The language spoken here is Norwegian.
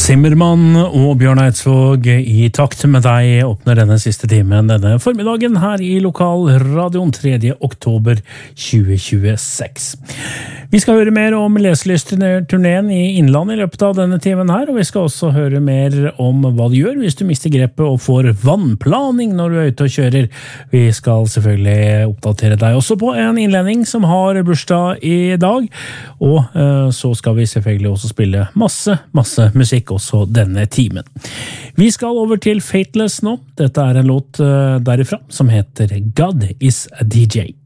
Simmermann og Bjørn Eidsvåg I takt med deg åpner denne siste timen denne formiddagen her I Lokalradioen 3. oktober 2026. Vi skal høre mer om leselystturnéen I Innlandet I løpet av denne timen her, og vi skal også høre mer om hva du gjør hvis du mister grepet og får vannplaning når du ute og kjører. Vi skal selvfølgelig oppdatere deg også på en innledning som har bursdag I dag, og så skal vi selvfølgelig også spille masse musikk også denne timen. Vi skal over til Fateless nå. Dette en låt derifra som heter God is a DJ.